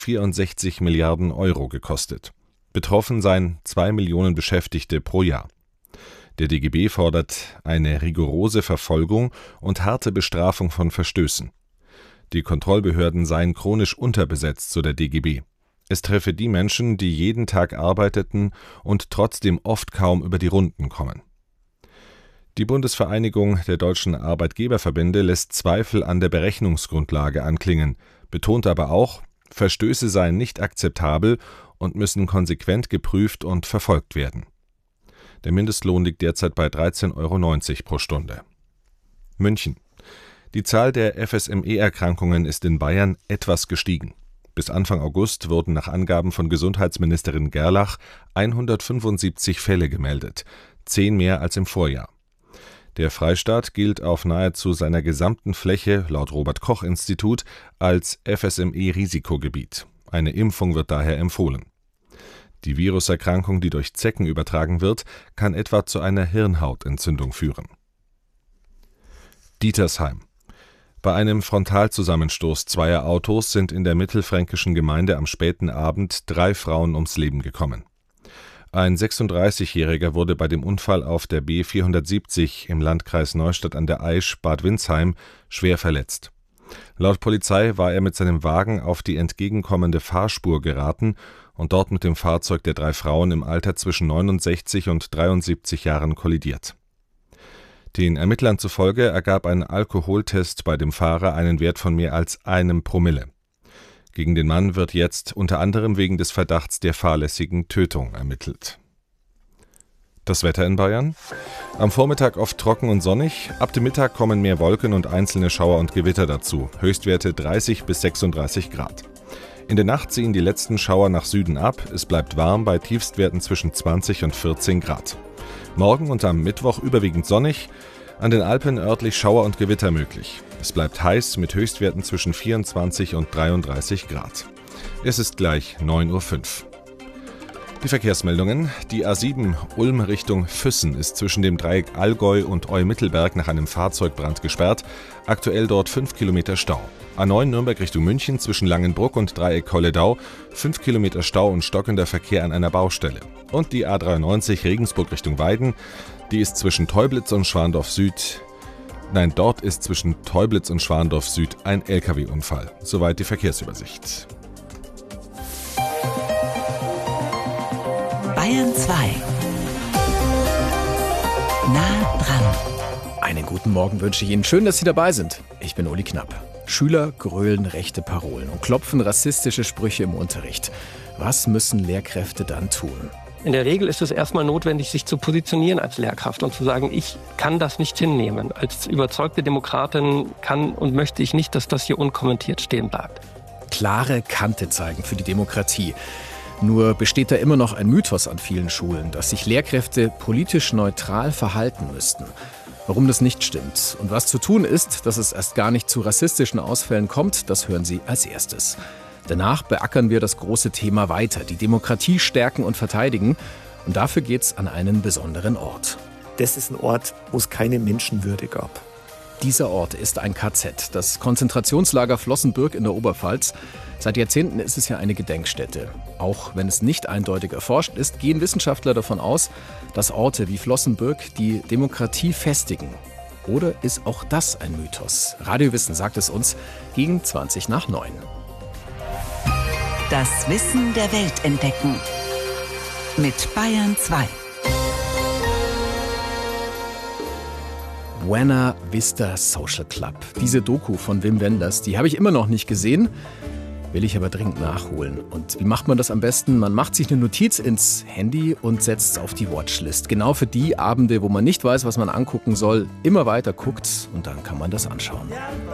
64 Milliarden Euro gekostet. Betroffen seien 2 Millionen Beschäftigte pro Jahr. Der DGB fordert eine rigorose Verfolgung und harte Bestrafung von Verstößen. Die Kontrollbehörden seien chronisch unterbesetzt, so der DGB. Es treffe die Menschen, die jeden Tag arbeiteten und trotzdem oft kaum über die Runden kommen. Die Bundesvereinigung der deutschen Arbeitgeberverbände lässt Zweifel an der Berechnungsgrundlage anklingen, betont aber auch, Verstöße seien nicht akzeptabel und müssen konsequent geprüft und verfolgt werden. Der Mindestlohn liegt derzeit bei 13,90 € pro Stunde. München. Die Zahl der FSME-Erkrankungen ist in Bayern etwas gestiegen. Bis Anfang August wurden nach Angaben von Gesundheitsministerin Gerlach 175 Fälle gemeldet, 10 mehr als im Vorjahr. Der Freistaat gilt auf nahezu seiner gesamten Fläche, laut Robert-Koch-Institut, als FSME-Risikogebiet. Eine Impfung wird daher empfohlen. Die Viruserkrankung, die durch Zecken übertragen wird, kann etwa zu einer Hirnhautentzündung führen. Dietersheim. Bei einem Frontalzusammenstoß zweier Autos sind in der mittelfränkischen Gemeinde am späten Abend 3 Frauen ums Leben gekommen. Ein 36-Jähriger wurde bei dem Unfall auf der B470 im Landkreis Neustadt an der Aisch, Bad Windsheim, schwer verletzt. Laut Polizei war er mit seinem Wagen auf die entgegenkommende Fahrspur geraten und dort mit dem Fahrzeug der 3 Frauen im Alter zwischen 69 und 73 Jahren kollidiert. Den Ermittlern zufolge ergab ein Alkoholtest bei dem Fahrer einen Wert von mehr als 1 Promille. Gegen den Mann wird jetzt unter anderem wegen des Verdachts der fahrlässigen Tötung ermittelt. Das Wetter in Bayern? Am Vormittag oft trocken und sonnig, ab dem Mittag kommen mehr Wolken und einzelne Schauer und Gewitter dazu, Höchstwerte 30 bis 36 Grad. In der Nacht ziehen die letzten Schauer nach Süden ab, es bleibt warm bei Tiefstwerten zwischen 20 und 14 Grad. Morgen und am Mittwoch überwiegend sonnig, an den Alpen örtlich Schauer und Gewitter möglich. Es bleibt heiß mit Höchstwerten zwischen 24 und 33 Grad. Es ist gleich 9:05 Uhr. Die Verkehrsmeldungen. Die A7 Ulm Richtung Füssen ist zwischen dem Dreieck Allgäu und Eu-Mittelberg nach einem Fahrzeugbrand gesperrt. Aktuell dort 5 Kilometer Stau. A9 Nürnberg Richtung München zwischen Langenbruck und Dreieck Kolledau. 5 Kilometer Stau und stockender Verkehr an einer Baustelle. Und die A93 Regensburg Richtung Weiden. Die ist zwischen Teublitz und Schwandorf Süd. Dort ist zwischen Teublitz und Schwandorf Süd ein LKW-Unfall. Soweit die Verkehrsübersicht. Bayern 2. Nah dran. Einen guten Morgen wünsche ich Ihnen. Schön, dass Sie dabei sind. Ich bin Uli Knapp. Schüler grölen rechte Parolen und klopfen rassistische Sprüche im Unterricht. Was müssen Lehrkräfte dann tun? In der Regel ist es erstmal notwendig, sich zu positionieren als Lehrkraft und zu sagen, ich kann das nicht hinnehmen. Als überzeugte Demokratin kann und möchte ich nicht, dass das hier unkommentiert stehen bleibt. Klare Kante zeigen für die Demokratie. Nur besteht da immer noch ein Mythos an vielen Schulen, dass sich Lehrkräfte politisch neutral verhalten müssten. Warum das nicht stimmt und was zu tun ist, dass es erst gar nicht zu rassistischen Ausfällen kommt, das hören Sie als erstes. Danach beackern wir das große Thema weiter, die Demokratie stärken und verteidigen. Und dafür geht's an einen besonderen Ort. Das ist ein Ort, wo es keine Menschenwürde gab. Dieser Ort ist ein KZ, das Konzentrationslager Flossenbürg in der Oberpfalz. Seit Jahrzehnten ist es ja eine Gedenkstätte. Auch wenn es nicht eindeutig erforscht ist, gehen Wissenschaftler davon aus, dass Orte wie Flossenbürg die Demokratie festigen. Oder ist auch das ein Mythos? Radiowissen sagt es uns gegen 8:20. Das Wissen der Welt entdecken. Mit Bayern 2. Buena Vista Social Club. Diese Doku von Wim Wenders, die habe ich immer noch nicht gesehen, will ich aber dringend nachholen. Und wie macht man das am besten? Man macht sich eine Notiz ins Handy und setzt es auf die Watchlist. Genau für die Abende, wo man nicht weiß, was man angucken soll, immer weiter guckt und dann kann man das anschauen.